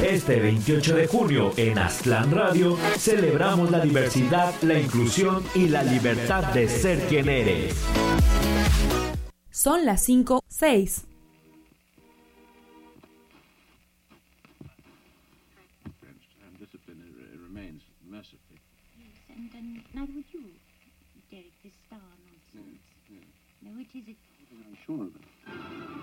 Este 28 de junio en Aztlán Radio celebramos la diversidad, la inclusión y la libertad de ser quien eres. Son las 5:06. Now would you, Derek, this star nonsense? No, it is. I'm sure of it.